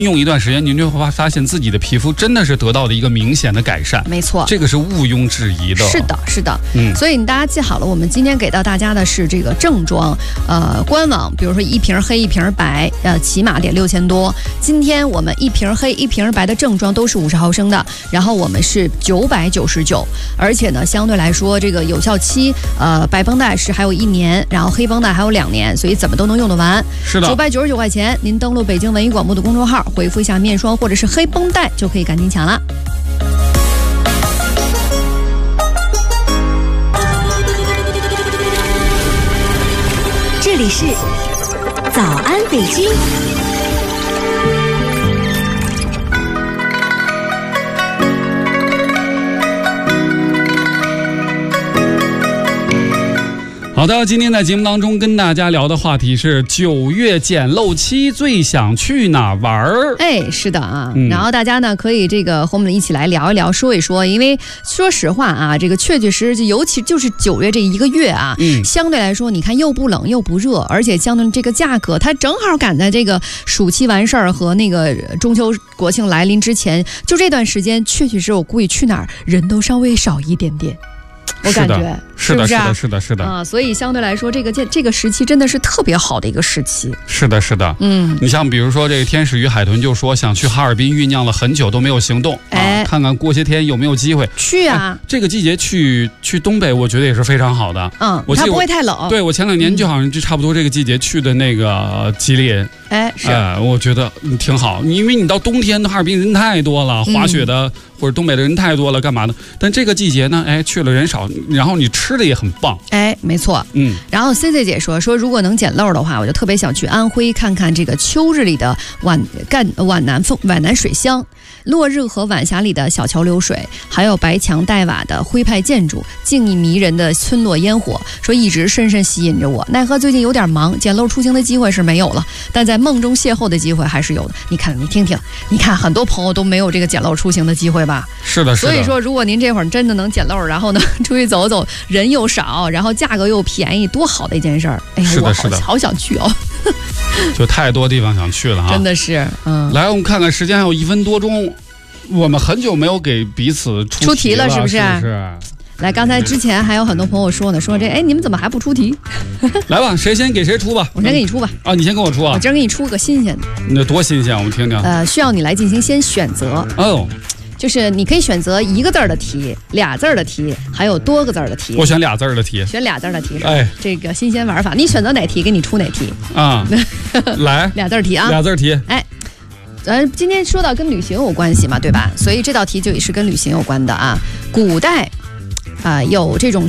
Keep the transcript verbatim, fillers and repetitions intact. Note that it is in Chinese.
用一段时间，您就会发现自己的皮肤真的是得到了一个明显的改善。 没错， 这个是毋庸置疑的。 是的，是的。 嗯， 所以大家记好了，我们今天给到大家的是这个正装，呃，官网，比如说一瓶黑一瓶白，呃，起码得六千多。今天我们一瓶黑一瓶白的正装都是五十毫升的，然后我们是九百九十九，而且呢，相对来说这个有效期，呃，白绷带是还有一年，然后黑绷带还有两年，所以怎么都能用得完。 是的， 九百九十九块钱，您登录北京文艺广播的公众号，回复一下面霜或者是黑绷带，就可以赶紧抢了。 这里是早安北京。 好的，今天在节目当中跟大家聊的话题是九月捡漏期最想去哪玩儿？ 哎，是的啊， 嗯、 然后大家呢可以这个和我们一起来聊一聊，说一说，因为说实话啊，这个确确实实，尤其就是九月这一个月啊， 嗯， 相对来说，你看又不冷又不热，而且相对这个价格，它正好赶在这个暑期完事儿和那个中秋国庆来临之前，就这段时间，确确实实我估计去哪儿人都稍微少一点点。我感觉是的， 是不是？ 是的，是的，是的啊，所以相对来说，这个这这个时期真的是特别好的一个时期。 是的，是的， 嗯， 你像比如说这个天使与海豚就说想去哈尔滨，酝酿了很久都没有行动， 哎， 啊、看看过些天有没有机会去啊。 哎、这个季节去去东北，我觉得也是非常好的。 嗯， 我记得它不会太冷。 对，我前两年就好像就差不多这个季节去的那个吉林。 哎，是， 哎，我觉得挺好，因为你到冬天哈尔滨人太多了，滑雪的、嗯、或者东北的人太多了，干嘛的？但这个季节呢，哎，去了人少，然后你吃的也很棒。 哎，没错， 嗯。 然后 C C 姐说说，如果能捡漏的话，我就特别想去安徽看看这个秋日里的皖赣皖南风皖南水乡，落日和晚霞里的小桥流水，还有白墙黛瓦的徽派建筑，静谧迷人的村落烟火，说一直深深吸引着我。奈何最近有点忙，捡漏出行的机会是没有了，但在梦中邂逅的机会还是有的。你看，你听听，你看很多朋友都没有这个捡漏出行的机会吧？ 是的，是的。 所以说，如果您这会儿真的能捡漏，然后呢出去走走，人又少，然后价格又便宜，多好的一件事儿！哎呀， 是的，是的， 我好想去哦。 就太多地方想去了哈， 真的是，嗯。 来，我们看看时间还有一分多钟，我们很久没有给彼此出题了， 出题了是不是？ 是不是？ 来，刚才之前还有很多朋友说呢，说这哎，你们怎么还不出题？ 来吧，谁先给谁出吧。 我先给你出吧。 啊，你先跟我出啊。 我今儿给你出个新鲜的。 那多新鲜，我们听听。 呃，需要你来进行先选择。 哦。 就是你可以选择一个字儿的题、俩字儿的题，还有多个字儿的题。 我选俩字儿的题。 选俩字儿的题。 哎， 这个新鲜玩法，你选择哪题，给你出哪题。 啊，来， 俩字儿题啊。 俩字儿题。 哎。咱今天说到跟旅行有关系嘛，对吧？所以这道题就也是跟旅行有关的啊。古代啊、呃、有这种